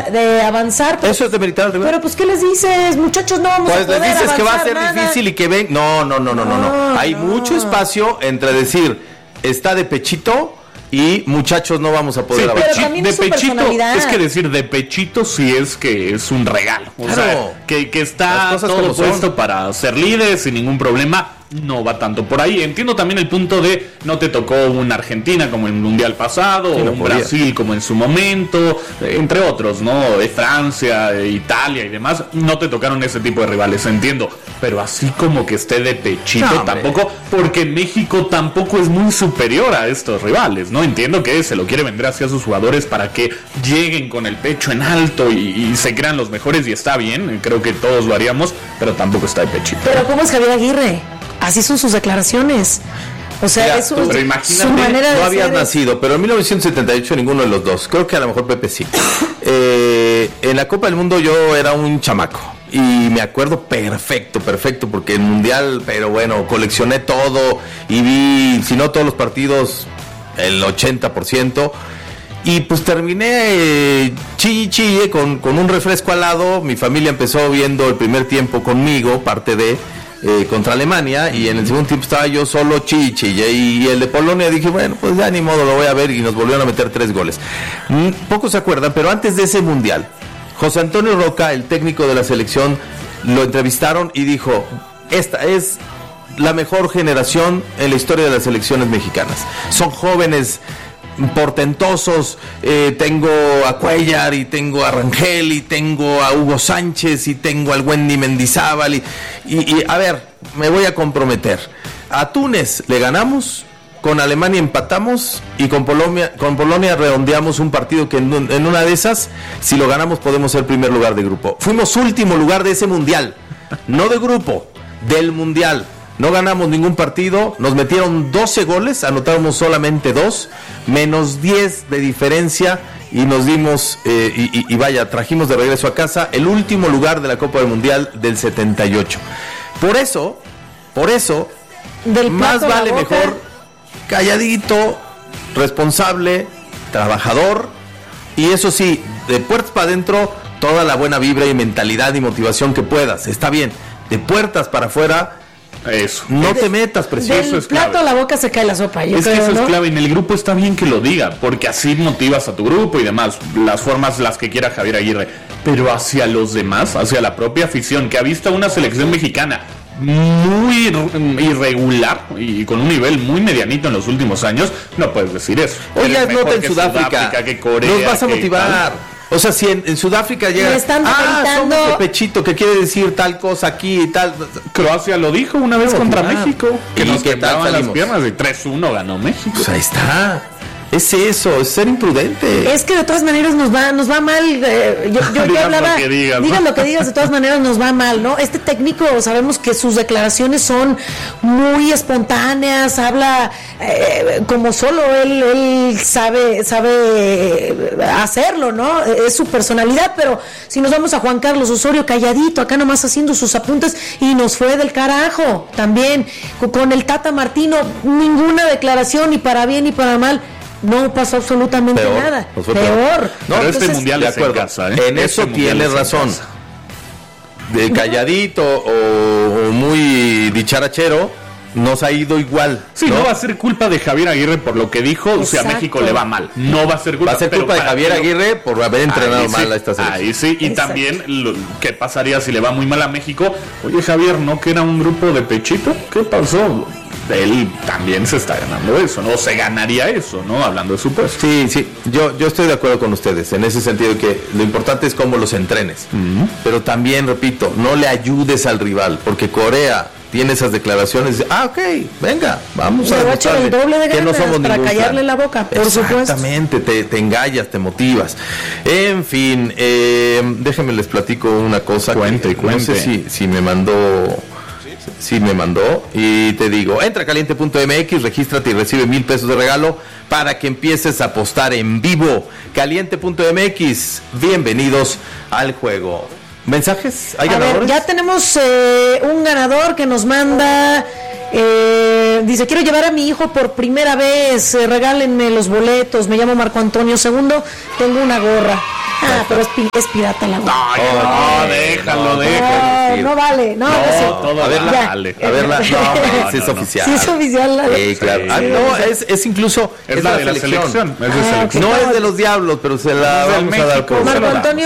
de avanzar. Pues, eso es demeritar al rival. Pero pues, ¿qué les dices? Muchachos, no vamos a poder les dices avanzar que va a ser nada. difícil y que ven. No. Hay mucho espacio entre decir, está de pechito y muchachos no vamos a poder avanzar. Pero también de es su pechito, personalidad. es que decir de pechito sí es que es un regalo. O Claro. sea, que está todo puesto para ser líder sin ningún problema. No va tanto por ahí. Entiendo también el punto de no te tocó una Argentina como en el Mundial pasado, o un Brasil como en su momento, entre otros, ¿no? Francia, Italia y demás. No te tocaron ese tipo de rivales, entiendo. Pero así como que esté de pechito tampoco, porque México tampoco es muy superior a estos rivales, ¿no? Entiendo que se lo quiere vender hacia sus jugadores para que lleguen con el pecho en alto y se crean los mejores, y está bien, creo que todos lo haríamos, pero tampoco está de pechito. Pero ¿cómo es Javier Aguirre? Así son sus declaraciones. O sea, mira, es su manera de no habías ser. nacido, pero en 1978 ninguno de los dos. Creo que a lo mejor Pepe sí. En la Copa del Mundo yo era un chamaco. Y me acuerdo perfecto, porque el Mundial, pero bueno, coleccioné todo y vi, si no todos los partidos, el 80%. Y pues terminé chille con un refresco al lado. Mi familia empezó viendo el primer tiempo conmigo, parte de... contra Alemania, y en el segundo tiempo estaba yo solo chille, y el de Polonia dije, bueno, pues ya ni modo, lo voy a ver, y nos volvieron a meter 3 goles. Pocos se acuerdan, pero antes de ese Mundial, José Antonio Roca, el técnico de la selección, lo entrevistaron y dijo, esta es la mejor generación en la historia de las selecciones mexicanas. Son jóvenes portentosos, tengo a Cuellar y tengo a Rangel y tengo a Hugo Sánchez y tengo al Wendy Mendizábal y a ver, me voy a comprometer. A Túnez le ganamos, con Alemania empatamos y con Polonia redondeamos un partido que en una de esas, si lo ganamos, podemos ser primer lugar de grupo. Fuimos último lugar de ese mundial, no de grupo, del mundial. No ganamos ningún partido, nos metieron 12 goles, anotamos solamente 2, menos 10 de diferencia, y nos dimos, y vaya, trajimos de regreso a casa el último lugar de la Copa del Mundial del 78. Por eso, más vale mejor calladito, responsable, trabajador, y eso sí, de puertas para adentro, toda la buena vibra y mentalidad y motivación que puedas, está bien, de puertas para afuera. Eso. No te metas, precioso. Del es clave. plato a la boca se cae la sopa. Es que eso es clave. En el grupo está bien que lo diga, porque así motivas a tu grupo y demás. Las formas las que quiera Javier Aguirre. Pero hacia los demás, hacia la propia afición, que ha visto una selección mexicana muy irregular y con un nivel muy medianito en los últimos años, no puedes decir eso. Oye, Eres nota mejor en que Sudáfrica, que Corea, nos vas a que motivar. tal. O sea, si en Sudáfrica llega, somos de pechito, que quiere decir tal cosa aquí y tal. Croacia lo dijo una vez contra México, que nos quebraban las piernas, y 3-1 ganó México. Pues ahí está. Es eso, es ser imprudente. Es que de todas maneras nos va mal. Yo hablaba, digan lo que digas, de todas maneras nos va mal, ¿no? Este técnico, sabemos que sus declaraciones son muy espontáneas, habla como solo él sabe hacerlo, ¿no? Es su personalidad, pero si nos vamos a Juan Carlos Osorio, calladito, acá nomás haciendo sus apuntes, y nos fue del carajo también. Con el Tata Martino, ninguna declaración, ni para bien ni para mal. No pasó absolutamente nada. Peor. No, pero este mundial es en casa, ¿eh? En eso tienes razón. De calladito o muy dicharachero, nos ha ido igual. Sí, no va a ser culpa de Javier Aguirre por lo que dijo. O sea, a México le va mal. No va a ser culpa. Va a ser culpa de Javier Aguirre por haber entrenado mal a esta selección. Ahí sí, y también, ¿qué pasaría si le va muy mal a México? Oye, Javier, ¿no que era un grupo de pechito? ¿Qué pasó? Él también se está ganando eso, ¿no? Se ganaría eso, ¿no? Hablando de su puesto. Sí, yo estoy de acuerdo con ustedes en ese sentido, que lo importante es cómo los entrenes. Pero también, repito, no le ayudes al rival, porque Corea tiene esas declaraciones de, ok, venga, vamos a echar el doble de ganas, que no somos para callarle la boca, por supuesto. Exactamente, te engallas, te motivas. En fin, déjenme les platico una cosa. Cuente. No sé si me mandó... Sí me mandó, y te digo, entra a caliente.mx, regístrate y recibe $1,000 de regalo para que empieces a apostar en vivo. Caliente.mx, bienvenidos al juego. ¿Mensajes? ¿Hay ganadores? Ya tenemos un ganador que nos manda, dice, quiero llevar a mi hijo por primera vez, regálenme los boletos, me llamo Marco Antonio II, tengo una gorra. pero es pirata la agua. No, déjalo. No vale, no. A verla, no, sí es oficial. Sí es oficial la claro. No, es incluso es la de la selección. No es de los Diablos, pero se la vamos a dar por Marco Antonio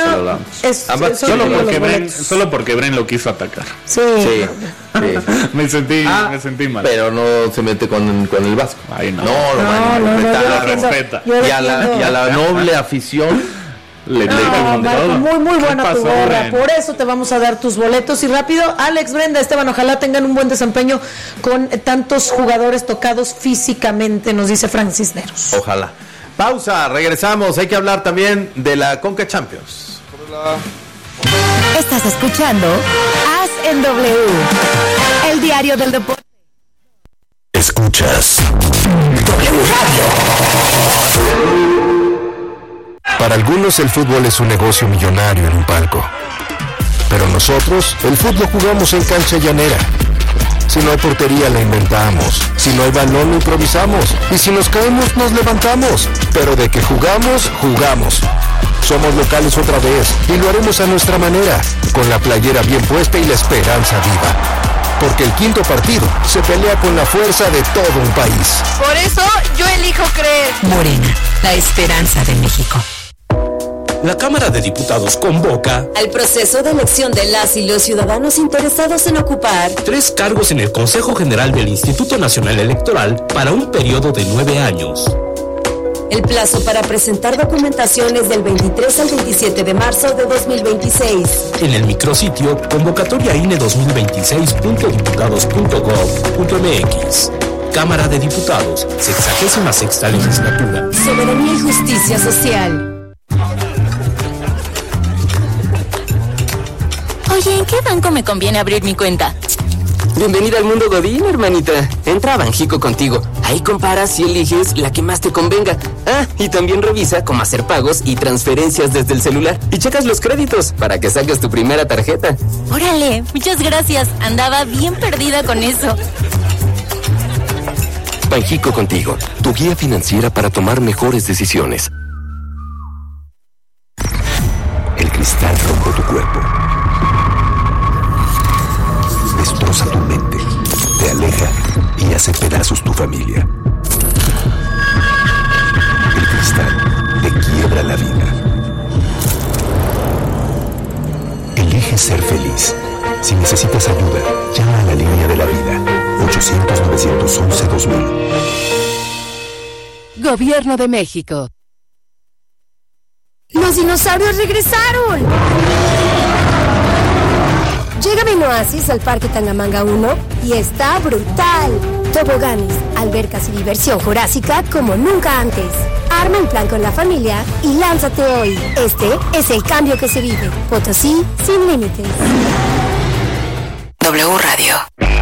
solo porque Bren lo quiso atacar. Sí. Me sentí mal. Pero no se mete con el Vasco. Ay, no. Lo respeta. Y a la noble afición muy buena tu gorra, por eso te vamos a dar tus boletos. Y rápido, Alex, Brenda, Esteban, ojalá tengan un buen desempeño con tantos jugadores tocados físicamente, nos dice Frank Cisneros. Ojalá. Pausa, regresamos, hay que hablar también de la Conca Champions. Estás escuchando Haz en W, el diario del deporte. Escuchas W Radio. Para algunos el fútbol es un negocio millonario en un palco. Pero nosotros, el fútbol jugamos en cancha llanera. Si no hay portería, la inventamos. Si no hay balón, lo improvisamos. Y si nos caemos, nos levantamos. Pero de que jugamos, jugamos. Somos locales otra vez y lo haremos a nuestra manera, con la playera bien puesta y la esperanza viva. Porque el quinto partido se pelea con la fuerza de todo un país. Por eso yo elijo creer. Morena, la esperanza de México. La Cámara de Diputados convoca al proceso de elección de las y los ciudadanos interesados en ocupar 3 cargos en el Consejo General del Instituto Nacional Electoral para un periodo de 9 años. El plazo para presentar documentación es del 23 al 27 de marzo de 2026. En el micrositio convocatoriaine2026.diputados.gov.mx. Cámara de Diputados, 66ª legislatura. Soberanía y justicia social. Oye, ¿en qué banco me conviene abrir mi cuenta? Bienvenida al mundo Godín, hermanita. Entra a Banjico contigo. Ahí comparas y eliges la que más te convenga. Y también revisa cómo hacer pagos y transferencias desde el celular. Y checas los créditos para que saques tu primera tarjeta. Órale, muchas gracias. Andaba bien perdida con eso. Banjico contigo, tu guía financiera para tomar mejores decisiones. El cristal rompe tu cuerpo. Destroza tu mente, te aleja y hace pedazos tu familia. El cristal te quiebra la vida. Elige ser feliz. Si necesitas ayuda, llama a la línea de la vida. 800-911-2000. Gobierno de México. ¡Los dinosaurios regresaron! Llega Benoasis al Parque Tangamanga 1 y está brutal. Toboganes, albercas y diversión jurásica como nunca antes. Arma un plan con la familia y lánzate hoy. Este es el cambio que se vive. Potosí sin límites. W Radio.